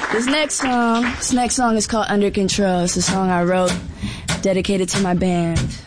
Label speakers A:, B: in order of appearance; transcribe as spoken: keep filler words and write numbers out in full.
A: This next song, this next song is called Under Control. It's a song I wrote dedicated to my band.